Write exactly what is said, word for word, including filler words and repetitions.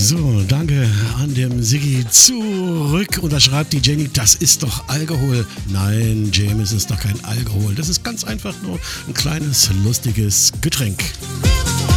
So, danke an dem Siggi zurück. Und da schreibt die Jenny, das ist doch Alkohol. Nein, James, ist doch kein Alkohol. Das ist ganz einfach nur ein kleines, lustiges Getränk.